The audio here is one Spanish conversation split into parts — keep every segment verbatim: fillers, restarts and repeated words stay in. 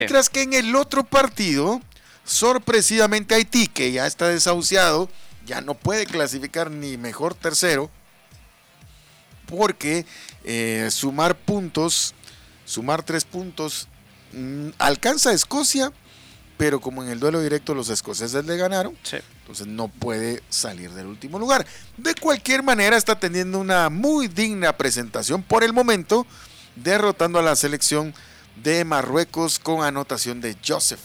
Mientras que en el otro partido, sorpresivamente Haití, que ya está desahuciado, ya no puede clasificar ni mejor tercero, porque eh, sumar puntos, sumar tres puntos, mmm, alcanza a Escocia, pero como en el duelo directo los escoceses le ganaron, sí. Entonces no puede salir del último lugar. De cualquier manera está teniendo una muy digna presentación por el momento, derrotando a la selección de Marruecos con anotación de Joseph.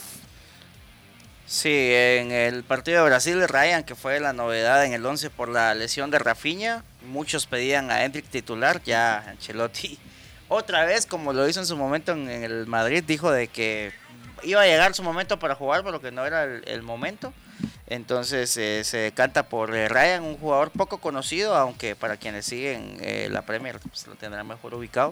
Sí, en el partido de Brasil, Ryan, que fue la novedad en el once por la lesión de Rafinha, muchos pedían a Endrick titular, ya Ancelotti otra vez, como lo hizo en su momento en, en el Madrid, dijo de que iba a llegar su momento para jugar, pero que no era el, el momento. Entonces eh, se decanta por eh, Ryan, un jugador poco conocido, aunque para quienes siguen eh, la Premier pues, lo tendrán mejor ubicado.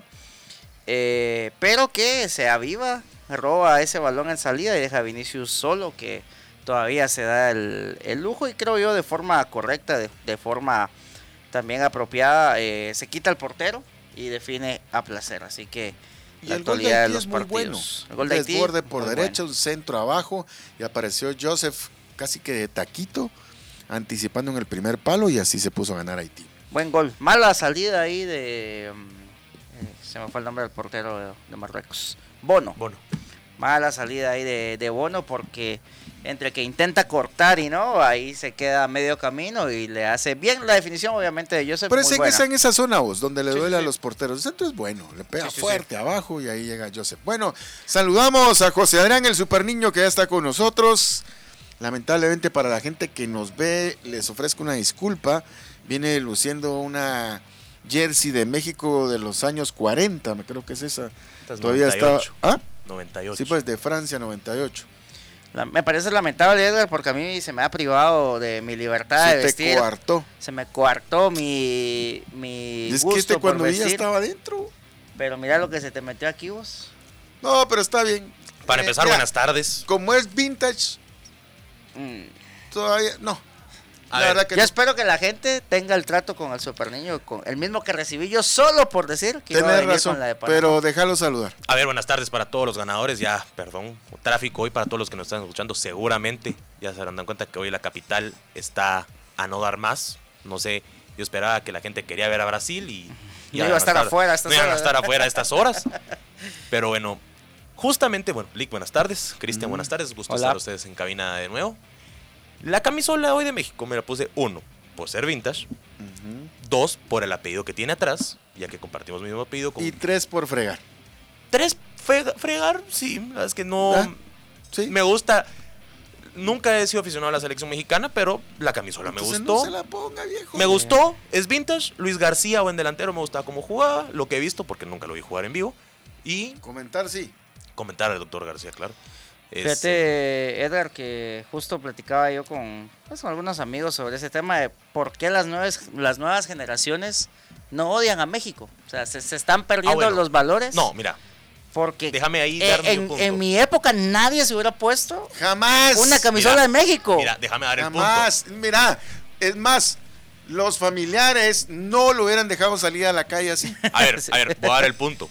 Eh, pero que se aviva, roba ese balón en salida y deja a Vinicius solo, que todavía se da el, el lujo, y creo yo de forma correcta, de, de forma también apropiada, eh, se quita el portero y define a placer. Así que y la el gol de actualidad Haití de los es muy partidos. bueno. El gol de Haití, desborde por derecha, bueno. Un centro abajo, y apareció Joseph casi que de taquito, anticipando en el primer palo, y así se puso a ganar Haití. Buen gol. Mala salida ahí de... Eh, se me fue el nombre del portero de, de Marruecos. Bono. Bono. Mala salida ahí de, de Bono, porque entre que intenta cortar y no, ahí se queda a medio camino y le hace bien la definición, obviamente, de Joseph. Pero muy es en buena. esa, en esa zona, vos, donde le Sí, duele sí, a sí. los porteros. El centro es bueno, le pega Sí, sí, fuerte sí. abajo y ahí llega Joseph. Bueno, saludamos a José Adrián, el super niño, que ya está con nosotros. Lamentablemente para la gente que nos ve, les ofrezco una disculpa. Viene luciendo una jersey de México de los años cuarenta, me creo que es esa. Esta es Todavía noventa y ocho. está. ¿Ah? noventa y ocho. Sí, pues de Francia, noventa y ocho. La, me parece lamentable, Edgar, porque a mí se me ha privado de mi libertad Se de te vestir. coartó. Se me coartó mi, mi Es gusto que este por cuando vestir. ya estaba adentro. Pero mira lo que se te metió aquí, vos. No, pero está bien. Para Eh, empezar, mira, buenas tardes. Como es vintage, Mm. todavía no. A La ver, verdad que Yo no. espero que la gente tenga el trato con el super niño, con el mismo que recibí yo, solo por decir que iba a Tenés venir razón, con la de Panamá. pero déjalo saludar. A ver, buenas tardes para todos los ganadores. Ya, perdón, tráfico hoy para todos los que nos están escuchando. Seguramente ya se habrán dado cuenta que hoy la capital está a no dar más. No sé, yo esperaba que la gente quería ver a Brasil y... No iba a estar afuera a estas no iban a horas. estar afuera a estas horas. Pero bueno, justamente, bueno, Lick, buenas tardes. Cristian, Mm. buenas tardes. Gusto Hola. estar ustedes en cabina de nuevo. La camisola hoy de México me la puse, uno, por ser vintage. Uh-huh. Dos, por el apellido que tiene atrás, ya que compartimos el mismo apellido. Con... Y tres por fregar. Tres, frega- fregar, sí, la verdad es que no... ¿Ah? Sí. Me gusta... Nunca he sido aficionado a la selección mexicana, pero la camisola me Entonces gustó. No se la ponga, viejo. Me gustó, es vintage. Luis García, buen delantero, me gustaba cómo jugaba, lo que he visto, porque nunca lo vi jugar en vivo. Y Comentar, sí. comentar al doctor García, claro. Es, Fíjate, Edgar, que justo platicaba yo con, pues, con algunos amigos sobre ese tema de por qué las nuevas, las nuevas generaciones no odian a México. O sea, se, se están perdiendo Ah, bueno. los valores. No, mira, Porque déjame ahí eh, dar mi en, punto. en mi época nadie se hubiera puesto Jamás. una camisola mira, de México. Mira, déjame dar el punto. Jamás. Mira, es más, los familiares no lo hubieran dejado salir a la calle así. A ver, a ver, voy a dar el punto.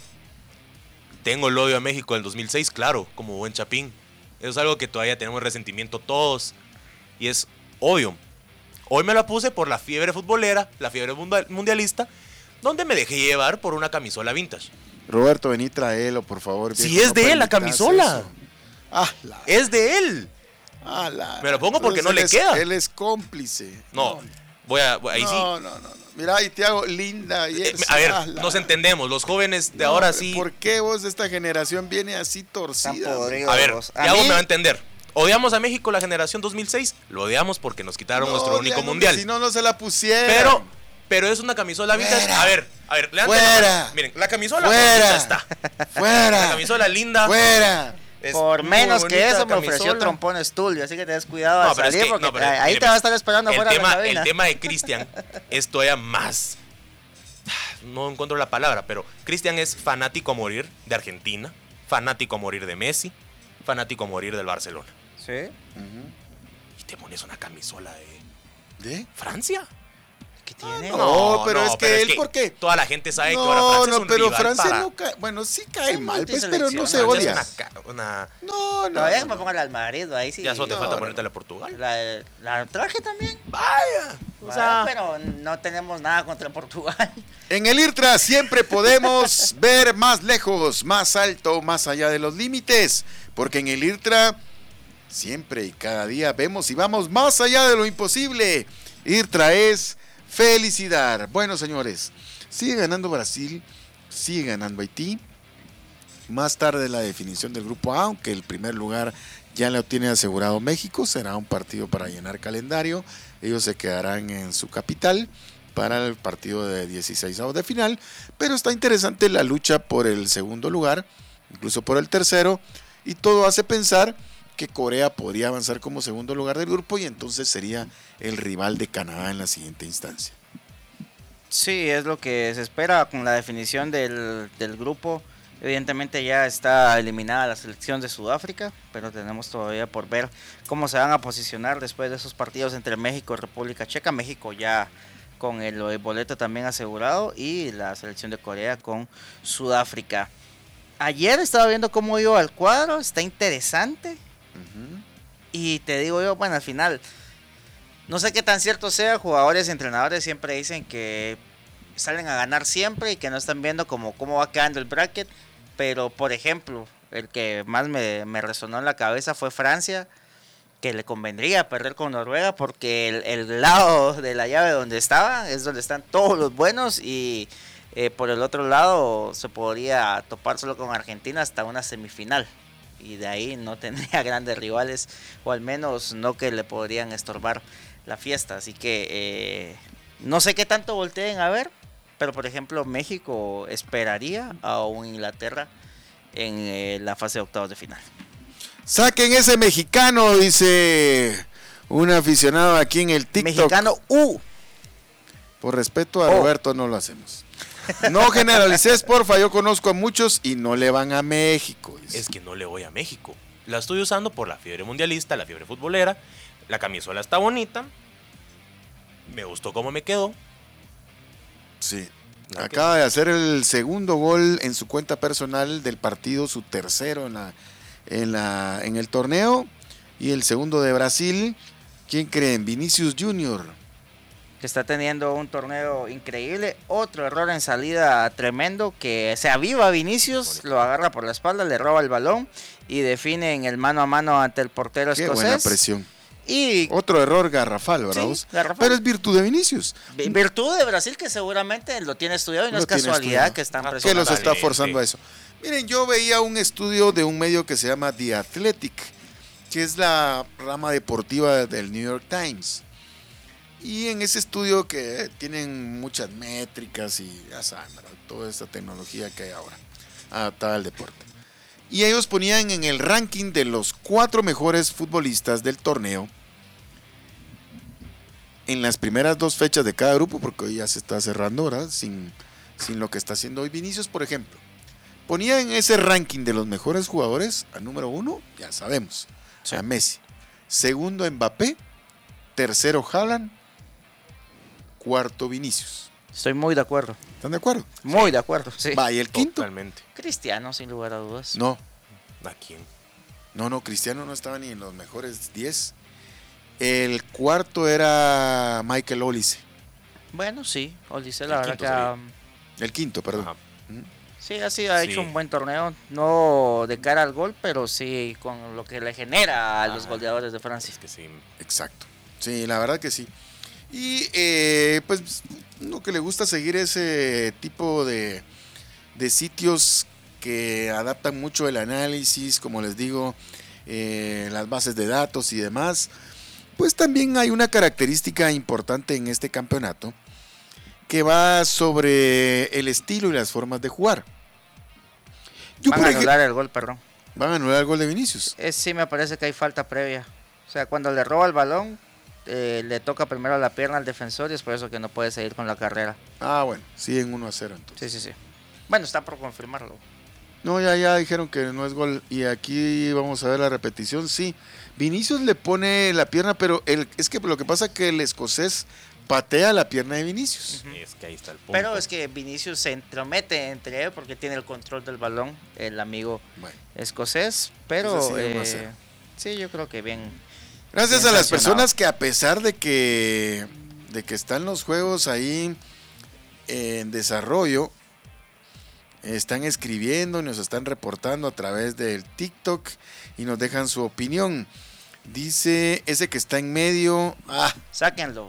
Tengo el odio a México del dos mil seis, claro, como buen chapín. Eso es algo que todavía tenemos resentimiento todos. Y es obvio. Hoy me la puse por la fiebre futbolera, la fiebre mundial- mundialista, donde me dejé llevar por una camisola vintage. Roberto, vení, tráelo, por favor. Si viejo, es no de él la permitas camisola. eso. Ah, la, Es de él. ah, la- Me lo pongo porque Entonces no él le es- queda. Él es cómplice. No, voy a... voy- ahí no, sí. no, no, no. Mira, y te hago linda. Y Eh, eso, a ver, ah, la- nos entendemos. Los jóvenes de No, ahora pero sí... ¿Por qué vos de esta generación viene así torcida? Tan podrido. A ver, A Thiago mí- me va a entender. ¿Odiamos a México la generación dos mil seis? Lo odiamos porque nos quitaron No, nuestro único Diana, mundial. Si no, no se la pusieron. Pero, pero es una camisola vintage. Fuera. A ver, a ver, levanten la Fuera. mano. Miren, la camisola Fuera. bonita está. La ¡Fuera! camisola linda. ¡Fuera! Es Por muy menos que bonita eso la me ofreció camisola. Trompones Tulio, así que tenés cuidado No, de pero es salir que- porque no, pero ahí mire, te va a estar esperando el afuera de la tema, cabina. el tema de Cristian es todavía más... No encuentro la palabra, pero Cristian es fanático a morir de Argentina, fanático a morir de Messi, fanático a morir del Barcelona. Sí. Ujú. Y te pones una camisola de ¿De? Francia. ¿Qué tiene? No, no pero no, es que pero él, es que ¿por qué? Toda la gente sabe no, que ahora Francia no, es un pero rival Francia para... no cae, bueno, sí cae Un mal, pues, pero no se multiselección, odia. Es una, una... No, no. Todavía no, me no. pongo al Madrid, ahí sí. Ya solo te No, falta no. ponerte a Portugal. La, la traje también. Vaya. O Vaya, sea, pero no tenemos nada contra Portugal. En el IRTRA siempre podemos ver más lejos, más alto, más allá de los límites, porque en el IRTRA siempre y cada día vemos y vamos más allá de lo imposible. IRTRA es felicidad. Bueno, señores, sigue ganando Brasil, sigue ganando Haití. Más tarde la definición del grupo A, aunque el primer lugar ya lo tiene asegurado México, será un partido para llenar calendario. Ellos se quedarán en su capital para el partido de dieciséis de final, pero está interesante la lucha por el segundo lugar, incluso por el tercero, y todo hace pensar que Corea podría avanzar como segundo lugar del grupo y entonces sería el rival de Canadá en la siguiente instancia. Sí, es lo que se espera con la definición del, del grupo. Evidentemente ya está eliminada la selección de Sudáfrica, pero tenemos todavía por ver cómo se van a posicionar después de esos partidos entre México y República Checa. México ya con el, el boleto también asegurado y la selección de Corea con Sudáfrica. Ayer estaba viendo cómo iba el cuadro, está interesante. Uh-huh. Y te digo yo, bueno, al final, no sé qué tan cierto sea, jugadores y entrenadores siempre dicen que salen a ganar siempre y que no están viendo cómo, cómo va quedando el bracket. Pero, por ejemplo, el que más me, me resonó en la cabeza fue Francia, que le convendría perder con Noruega porque el, el lado de la llave donde estaba es donde están todos los buenos y eh, por el otro lado se podría topar solo con Argentina hasta una semifinal. Y de ahí no tendría grandes rivales, o al menos no que le podrían estorbar la fiesta. Así que eh, no sé qué tanto volteen a ver. Pero, por ejemplo, México esperaría a un Inglaterra en eh, la fase de octavos de final. Saquen ese mexicano, dice un aficionado aquí en el TikTok. Mexicano U. Por respeto a oh. Roberto no lo hacemos. No generalices, porfa, yo conozco a muchos y no le van a México. Dice. Es que no le voy a México. La estoy usando por la fiebre mundialista, la fiebre futbolera. La camisola está bonita. Me gustó cómo me quedó. Sí, acaba de hacer el segundo gol en su cuenta personal del partido, su tercero en, la, en, la, en el torneo, y el segundo de Brasil. ¿Quién creen? Vinicius Junior Que está teniendo un torneo increíble. Otro error en salida tremendo, que se aviva Vinicius, lo agarra por la espalda, le roba el balón y define en el mano a mano ante el portero Qué escocés. Buena presión. Y otro error garrafal, ¿verdad? Sí, garrafal. Pero es virtud de Vinicius. Virtud de Brasil que seguramente lo tiene estudiado y no lo es casualidad que están presionando. Que los está forzando a eso. Miren, yo veía un estudio de un medio que se llama The Athletic, que es la rama deportiva del New York Times. Y en ese estudio que tienen muchas métricas y ya saben, ¿verdad? Toda esta tecnología que hay ahora adaptada al deporte. Y ellos ponían en el ranking de los cuatro mejores futbolistas del torneo en las primeras dos fechas de cada grupo, porque hoy ya se está cerrando, ¿verdad? Sin, sin lo que está haciendo hoy Vinicius, por ejemplo. Ponía en ese ranking de los mejores jugadores a número uno, ya sabemos, sí. A Messi. Segundo Mbappé, tercero Haaland, cuarto Vinicius. Estoy muy de acuerdo. ¿Están de acuerdo? Muy de acuerdo, sí. Va, ¿y el quinto? Totalmente. Cristiano, sin lugar a dudas. No. ¿A quién? No, no, Cristiano no estaba ni en los mejores diez. El cuarto era Michael Olise. Bueno, sí, Olise la verdad que... Ha... El quinto, perdón. Ajá. Sí, así ha sí. hecho un buen torneo, no de cara al gol, pero sí con lo que le genera a los Ajá. goleadores de Francia. Es que sí. Exacto. Sí, la verdad que sí. Y eh, pues lo que le gusta seguir ese tipo de, de sitios que adaptan mucho el análisis, como les digo, eh, las bases de datos y demás, pues también hay una característica importante en este campeonato que va sobre el estilo y las formas de jugar. Yo Van a anular ejemplo, el gol, perdón. Van a anular el gol de Vinicius. Es, sí, me parece que hay falta previa. O sea, cuando le roba el balón, Eh, le toca primero la pierna al defensor y es por eso que no puede seguir con la carrera. Ah, bueno, siguen uno a cero entonces. Sí, sí, sí. Bueno, está por confirmarlo. No, ya, ya dijeron que no es gol. Y aquí vamos a ver la repetición. Sí, Vinicius le pone la pierna, pero el, es que lo que pasa es que el escocés patea la pierna de Vinicius. Uh-huh. Es que ahí está el punto. Pero es que Vinicius se entromete entre él porque tiene el control del balón, el amigo bueno, escocés. Pero sí, eh, sí, yo creo que bien. Gracias bien a las personas que a pesar de que, de que están los juegos ahí en desarrollo, están escribiendo, nos están reportando a través del TikTok y nos dejan su opinión. Dice ese que está en medio. Ah, sáquenlo.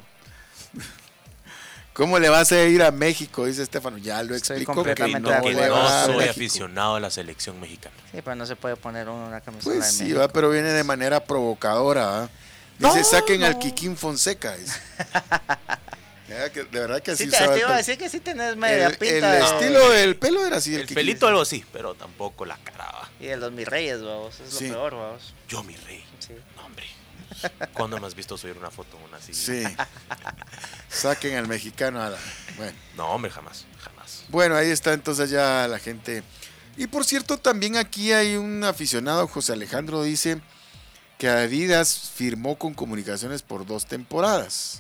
¿Cómo le vas a ir a México? Dice Estefano. Ya lo explico. Que no, que no soy aficionado a la selección mexicana. Sí, pero no se puede poner una camiseta pues de sí, México. va, pero viene de manera provocadora. ¿va? Dice no, saquen no. al Kikín Fonseca. Dice. De verdad que así sí, te, te iba a decir que sí tenés media el, pinta. El no, estilo del pelo era así. El, el pelito algo así, pero tampoco la cara. ¿va? Y de los mis reyes, vamos, es sí. lo peor, vamos. Yo mi rey. Sí. No, hombre. ¿Cuándo me has visto subir una foto una así? Sí. Saquen al mexicano a la... Bueno. No, hombre, jamás, jamás. Bueno, ahí está entonces ya la gente. Y por cierto, también aquí hay un aficionado, José Alejandro, dice que Adidas firmó con Comunicaciones por dos temporadas.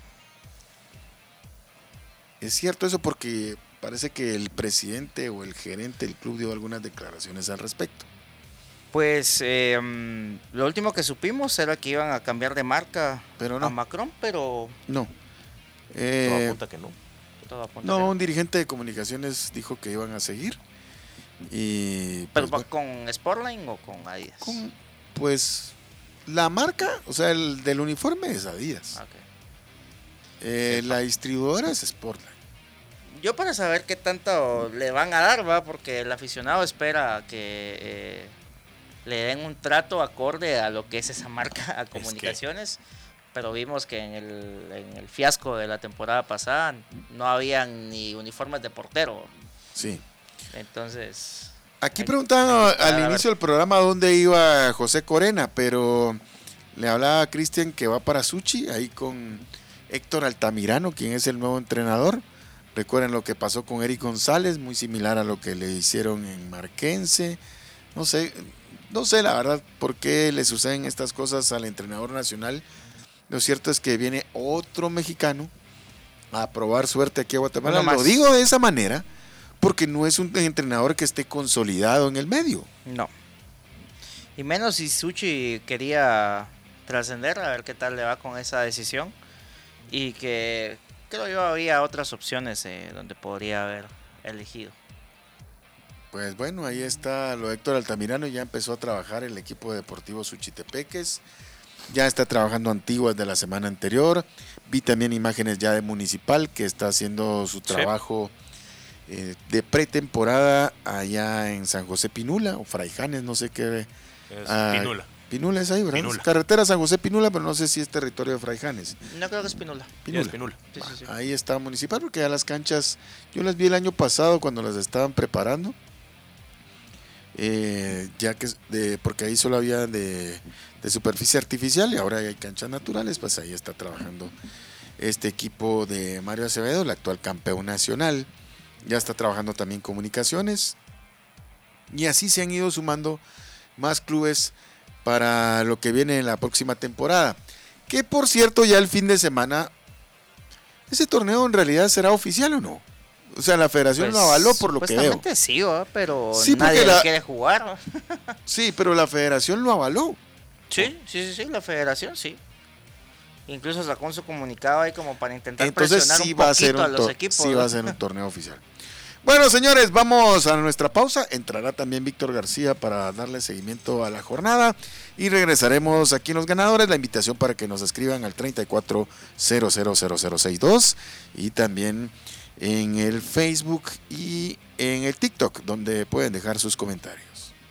¿Es cierto eso? Porque parece que el presidente o el gerente del club dio algunas declaraciones al respecto. Pues eh, lo último que supimos era que iban a cambiar de marca pero no. a Macron, pero... No. Eh, Todo apunta que no. Todo apunta no, que no. Un dirigente de Comunicaciones dijo que iban a seguir. Y, ¿Pero pues, con Sportline o con Adidas? Con, pues la marca, o sea, el del uniforme es Adidas. Okay. Eh, la distribuidora es Sportline. Yo para saber qué tanto le van a dar, va, porque el aficionado espera que eh, le den un trato acorde a lo que es esa marca a Comunicaciones, es que... pero vimos que en el, en el fiasco de la temporada pasada no habían ni uniformes de portero. Sí. Entonces... Aquí hay... preguntaban al inicio del programa dónde iba José Corena, pero le hablaba a Cristian que va para Suchi, ahí con Héctor Altamirano, quien es el nuevo entrenador. Recuerden lo que pasó con Eric González, muy similar a lo que le hicieron en Marquense. No sé, no sé la verdad por qué le suceden estas cosas al entrenador nacional. Lo cierto es que viene otro mexicano a probar suerte aquí a Guatemala. Lo digo de esa manera porque no es un entrenador que esté consolidado en el medio. No. Y menos si Suchi quería trascender, a ver qué tal le va con esa decisión. Y que... creo yo había otras opciones eh, donde podría haber elegido. Pues bueno, ahí está lo de Héctor Altamirano, ya empezó a trabajar el equipo deportivo Suchitepeques, ya está trabajando Antiguas de la semana anterior, vi también imágenes ya de Municipal que está haciendo su trabajo sí. eh, de pretemporada allá en San José Pinula o Fraijanes, no sé qué. Es ah, Pinula. Pinula es ahí, ¿verdad? Pinula. Carretera San José Pinula, pero no sé si es territorio de Fraijanes. No creo que es Pinula. Pinula. Es Pinula. Sí, sí, sí. Ahí está Municipal, porque ya las canchas, yo las vi el año pasado cuando las estaban preparando. Eh, ya que de, porque ahí solo había de, de superficie artificial y ahora hay canchas naturales, pues ahí está trabajando este equipo de Mario Acevedo, el actual campeón nacional. Ya está trabajando también Comunicaciones. Y así se han ido sumando más clubes para lo que viene en la próxima temporada. Que por cierto, ya el fin de semana, ¿ese torneo en realidad será oficial o no? O sea, la federación pues, lo avaló por lo que veo. Sí, ¿o? Pero sí, nadie la... quiere jugar. ¿o? Sí, pero la federación lo avaló. Sí, sí, sí, sí, la federación sí. Incluso sacó su comunicado ahí como para intentar Entonces, presionar sí un va poquito a, ser un a los equipos. Sí ¿no? va a ser un torneo oficial. Bueno, señores, vamos a nuestra pausa. Entrará también Víctor García para darle seguimiento a la jornada. Y regresaremos aquí en Los Ganadores. La invitación para que nos escriban al treinta y cuatro cero cero cero cero sesenta y dos. Y también en el Facebook y en el TikTok, donde pueden dejar sus comentarios.